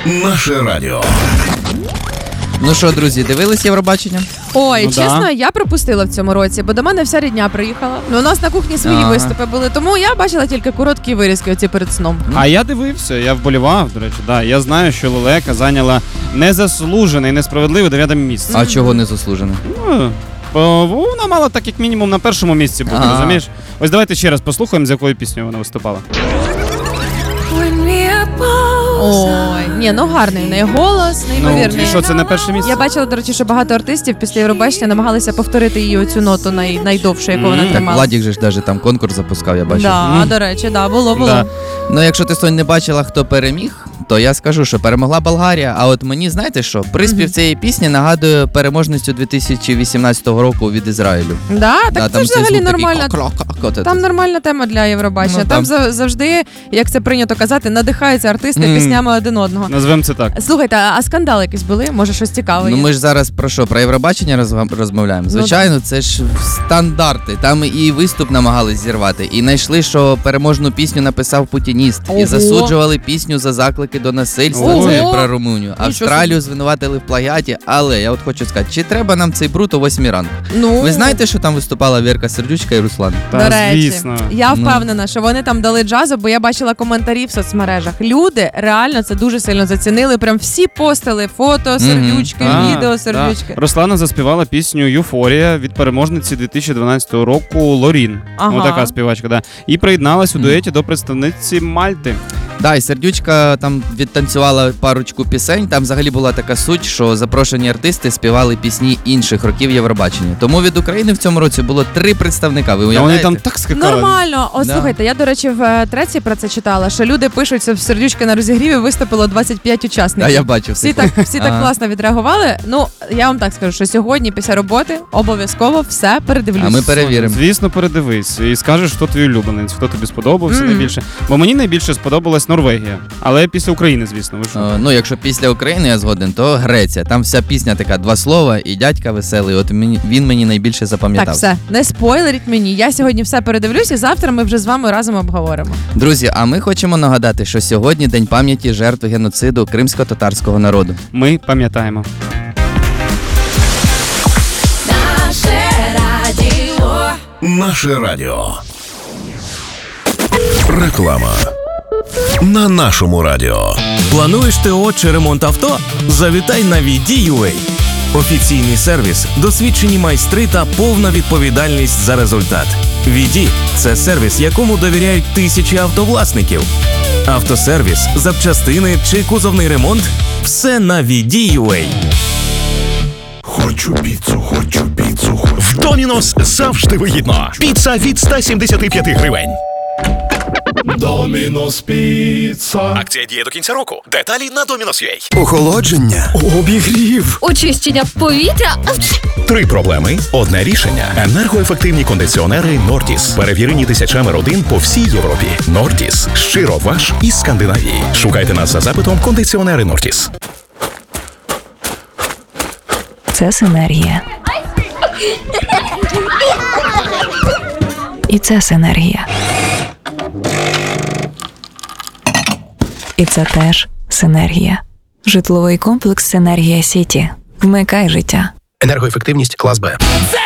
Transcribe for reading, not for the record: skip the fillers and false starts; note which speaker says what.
Speaker 1: Наше радіо.
Speaker 2: Ну що, друзі, дивились Євробачення?
Speaker 3: Ой, чесно, я пропустила в цьому році, бо до мене вся рідня приїхала. У нас на кухні свої виступи були, тому я бачила тільки короткі вирізки оці перед сном.
Speaker 4: А я дивився, я вболівав, до речі, да. Я знаю, що Лелека зайняла незаслужене і несправедливе 9-те місце.
Speaker 2: А чого не заслужено?
Speaker 4: Ну, бо вона мала так, як мінімум, на першому місці бути, розумієш? Ось давайте ще раз послухаємо, з якою піснею вона виступала.
Speaker 3: Ой, ні, ну гарний в неї голос, неймовірний.
Speaker 4: Ну, і що, це не перше місце?
Speaker 3: Я бачила, до речі, що багато артистів після Євробачення намагалися повторити її оцю ноту найдовшу, яку вона
Speaker 2: Так,
Speaker 3: тримала.
Speaker 2: Владік же ж навіть там конкурс запускав, я бачив.
Speaker 3: Да, до речі, да, було.
Speaker 4: Да.
Speaker 2: Ну, якщо ти сьогодні не бачила, хто переміг, то я скажу, що перемогла Болгарія, а от мені, знаєте що, приспів цієї пісні нагадує переможницю 2018 року від Ізраїлю.
Speaker 3: Да, так це ж взагалі нормальна. Там нормальна тема для Євробачення.
Speaker 2: Ну,
Speaker 3: там завжди, як це прийнято казати, надихаються артисти піснями один одного.
Speaker 4: Назвемо це так.
Speaker 3: Слухайте, а скандали якісь були? Може, щось цікаве
Speaker 2: Ну
Speaker 3: є?
Speaker 2: ми ж зараз про що? Про Євробачення розмовляємо? Звичайно, це ж стандарти. Там і виступ намагались зірвати, і знайшли, що переможну пісню написав путініст. І засуджували пісню за заклики до насильства. Це про Румунію. Австралію звинуватили в плагіаті, але я от хочу сказати, чи треба нам цей бруд о 8 ранку? Ви знаєте, що там виступала Вірка Сердючка і Руслан?
Speaker 3: До речі,
Speaker 4: звісно.
Speaker 3: я впевнена, що вони там дали джазу, бо я бачила коментарі в соцмережах. Люди реально це дуже сильно зацінили. Прям всі постили фото, сердючки, відео, сердючки.
Speaker 4: Руслана заспівала пісню «Юфорія» від переможниці 2012 року Лорін. Ось така співачка, да. І приєдналась у дуеті до представниці Мальти.
Speaker 2: Да, і Сердючка там відтанцювала парочку пісень. Там взагалі була така суть, що запрошені артисти співали пісні інших років Євробачення. Тому від України в цьому році було 3 представника. Ви уявляєте?
Speaker 4: Вони там так скакали.
Speaker 3: Нормально. О, слухайте, я, до речі, в треці про це читала, що люди пишуть, що в Сердючки на розігріві виступило 25 учасників.
Speaker 2: А я бачив.
Speaker 3: Всі так класно відреагували. Ну, я вам так скажу, що сьогодні після роботи обов'язково все передивлюсь.
Speaker 2: А ми перевіримо.
Speaker 4: Звісно, передивись. І скажеш, хто твій улюбленець, хто тобі сподобався найбільше. Бо мені найбільше сподобалась Норвегія. Але після України, звісно. Ви що?
Speaker 2: Ну, якщо після України я згоден, то Греція. Там вся пісня така, 2 слова і дядька веселий. От він мені найбільше запам'ятав.
Speaker 3: Так, все, не спойлеріть мені. Я сьогодні все передивлюсь і завтра ми вже з вами разом обговоримо.
Speaker 2: Друзі, а ми хочемо нагадати, що сьогодні День пам'яті жертв геноциду кримсько-татарського народу.
Speaker 4: Ми пам'ятаємо.
Speaker 1: Наше радіо. Реклама. На нашому радіо.
Speaker 5: Плануєш ТО чи ремонт авто? Завітай на VD.UA. Офіційний сервіс, досвідчені майстри та повна відповідальність за результат. VD – це сервіс, якому довіряють тисячі автовласників. Автосервіс, запчастини чи кузовний ремонт – все на VD.UA.
Speaker 1: Хочу піцу.
Speaker 6: В Домінос завжди вигідно. Піца від 175 гривень.
Speaker 7: Домінос Піца.
Speaker 6: Акція діє до кінця року. Деталі на Домінос.UA.
Speaker 7: Охолодження. Обігрів.
Speaker 8: Очищення повітря.
Speaker 6: 3 проблеми, одне рішення. Енергоефективні кондиціонери Нортіс. Перевірені тисячами родин по всій Європі. Нортіс. Щиро ваш із Скандинавії. Шукайте нас за запитом кондиціонери Нортіс.
Speaker 8: Це синергія. І це синергія. І це теж синергія. Житловий комплекс «Синергія Сіті». Вмикай життя.
Speaker 7: Енергоефективність клас Б.